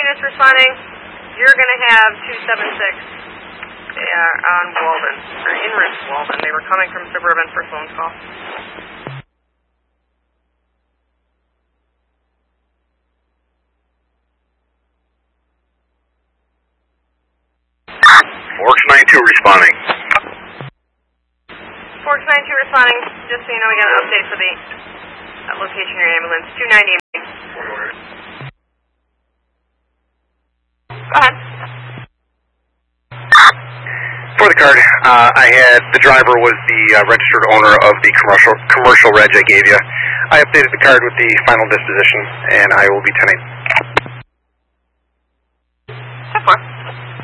units responding. You're going to have 276. They are on Walden, or en route to Walden. They were coming from Suburban for phone call. Forks 92 responding. Forks 92 responding. Just so you know, we got an update for the location of your ambulance. 290. Go ahead. For the card, I had the driver was the registered owner of the commercial reg I gave you. I updated the card with the final disposition, and I will be 10-8. 10-4.